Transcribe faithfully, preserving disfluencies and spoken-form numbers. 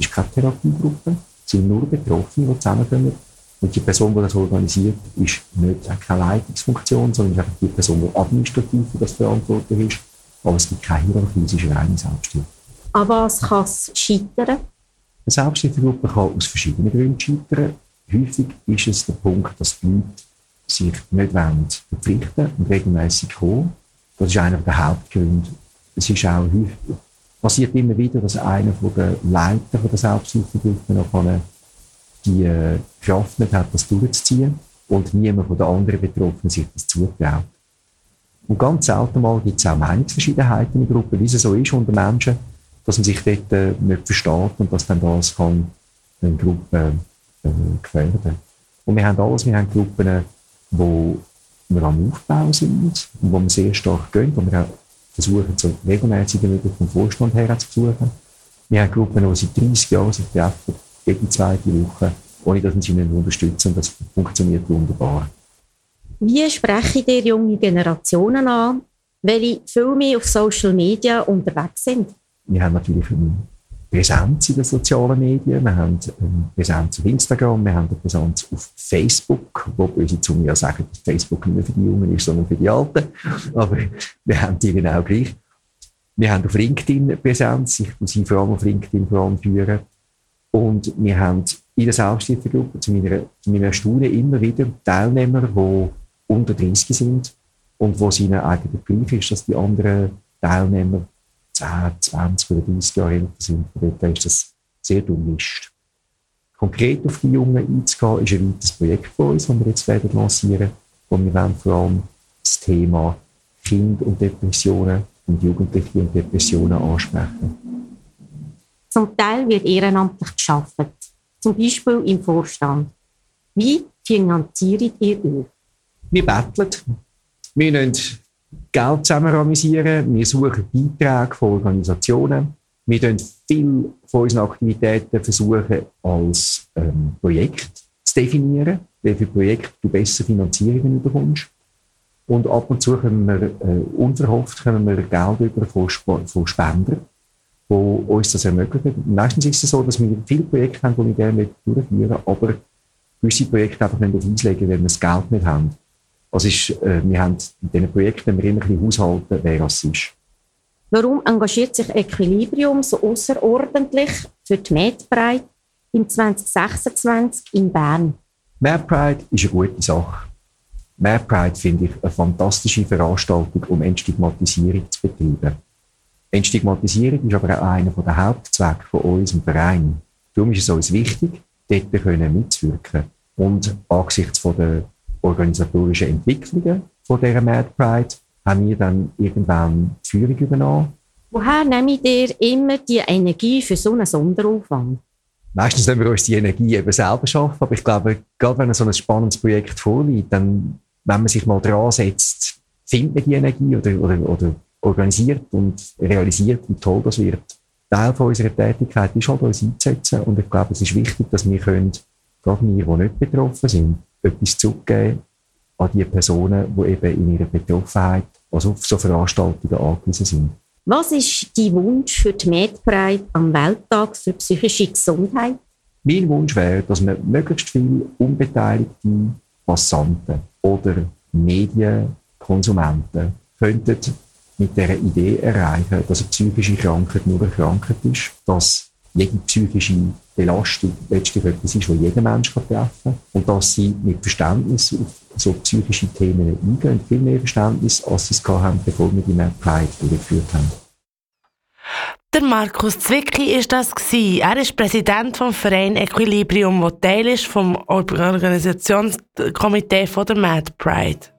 ist keine Therapiegruppe, es sind nur Betroffene, die zusammenkommen. Und die Person, die das organisiert, ist nicht, hat keine Leitungsfunktion, sondern ist einfach die Person, die administrativ für das verantwortlich ist. Aber es gibt keine Hierarchie, es ist eine reine Selbsthilfe. An was kann es scheitern? Eine Selbsthilfegruppe kann aus verschiedenen Gründen scheitern. Häufig ist es der Punkt, dass die Leute sich nicht verpflichten und regelmäßig kommen. Das ist einer der Hauptgründe. Es ist auch häufig, passiert immer wieder, dass einer von den Leitern der Selbsthilfegruppe noch die Kraft nicht hat, das durchzuziehen und niemand von den anderen Betroffenen sich das zutraut. Und ganz selten mal gibt es auch Meinungsverschiedenheiten in Gruppen, wie es so ist unter Menschen, dass man sich dort äh, nicht versteht und dass dann das kann eine Gruppe äh, gefährden. Und wir haben alles, wir haben Gruppen, wo wir am Aufbau sind und wo wir sehr stark gehen, wo wir auch versuchen, so regelmäßig wie möglich vom Vorstand her zu besuchen. Wir haben Gruppen, die seit dreißig Jahren sich treffen, jede zweite Woche, ohne dass wir sie nicht unterstützen. Und das funktioniert wunderbar. Wie sprechen ihr junge Generationen an, welche viel mehr auf Social Media unterwegs sind? Wir haben natürlich eine Präsenz in den sozialen Medien, wir haben eine Präsenz auf Instagram, wir haben eine Präsenz auf Facebook, wo unsere Zunge ja sagen, dass Facebook nicht mehr für die Jungen ist, sondern für die Alten. Aber wir haben die genau gleich. Wir haben auf LinkedIn eine Präsenz, ich muss sie vor allem auf LinkedIn voranführen. Und wir haben in der Selbsthilfegruppe zu meiner, zu meiner Studie immer wieder Teilnehmer, die unter dreißig sind und wo es ihnen eigentlich gleich ist, dass die anderen Teilnehmer zehn, zwanzig oder dreißig Jahre älter sind. Von dort ist das sehr durchmischt. Konkret auf die Jungen einzugehen, ist ein weiteres Projekt von uns, das wir jetzt werden lancieren, wo wir wollen vor allem das Thema Kinder und Depressionen und Jugendliche und Depressionen ansprechen. Zum Teil wird ehrenamtlich gearbeitet, zum Beispiel im Vorstand. Wie finanziert ihr euch? Wir betteln. Wir nehmen Geld zusammen organisieren. Wir suchen Beiträge von Organisationen. Wir versuchen viel von unseren Aktivitäten versuchen, als ähm, Projekt zu definieren, welche Projekte du besser Finanzierungen bekommst. Und ab und zu können wir, äh, unverhofft, können wir Geld über von, Sp- von Spendern, die uns das ermöglichen. Meistens ist es so, dass wir viele Projekte haben, die wir gerne durchführen, aber gewisse Projekte einfach nicht auslegen, weil wir das Geld nicht haben. Also ist, äh, wir haben in diesen Projekten wir immer ein bisschen haushalten, wer es ist. Warum engagiert sich Equilibrium so außerordentlich für die MedPride im zwanzig sechsundzwanzig in Bern? MedPride ist eine gute Sache. MedPride finde ich eine fantastische Veranstaltung, um Entstigmatisierung zu betreiben. Entstigmatisierung ist aber auch einer der Hauptzwecke von unserem Verein. Darum ist es uns wichtig, dort mitzuwirken. Und angesichts von der organisatorischen Entwicklungen von dieser MedPride haben wir dann irgendwann die Führung übernommen. Woher nehmt ihr immer die Energie für so einen Sonderaufwand? Meistens müssen wir uns die Energie eben selber schaffen, aber ich glaube, gerade wenn so ein spannendes Projekt vorliegt, dann, wenn man sich mal dran setzt, findet man die Energie oder, oder, oder organisiert und realisiert, wie toll das wird. Teil von unserer Tätigkeit ist halt, uns einzusetzen und ich glaube, es ist wichtig, dass wir können, gerade wir, die nicht betroffen sind, etwas zurückgeben an die Personen, die eben in ihrer Betroffenheit, also auf so Veranstaltungen angewiesen sind. Was ist dein Wunsch für die MedPride am Welttag für psychische Gesundheit? Mein Wunsch wäre, dass wir möglichst viele unbeteiligte Passanten oder Medienkonsumenten könnten mit dieser Idee erreichen, dass eine psychische Krankheit nur eine Krankheit ist, dass jede psychische Belastung letztlich etwas ist, was jeder Mensch treffen kann und dass sie mit Verständnis auf so psychische Themen eingehen, viel mehr Verständnis, als sie es hatten, bevor wir die MedPride durchgeführt haben. Der Markus Zwickli war das. Er ist Präsident vom Verein Equilibrium, der Teil ist vom Organisationskomitee der MedPride.